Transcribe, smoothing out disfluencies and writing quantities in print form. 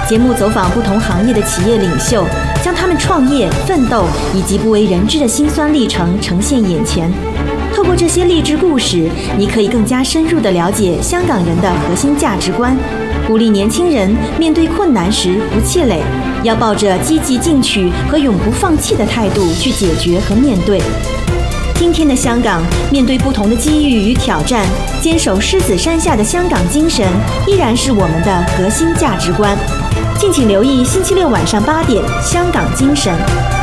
节目走访不同行业的企业领袖，将他们创业、奋斗以及不为人知的辛酸历程呈现眼前。透过这些励志故事，你可以更加深入地了解香港人的核心价值观，鼓励年轻人面对困难时不气馁，要抱着积极进取和永不放弃的态度去解决和面对。今天的香港，面对不同的机遇与挑战，坚守狮子山下的香港精神依然是我们的核心价值观。敬请留意星期六晚上8点《香港精神》。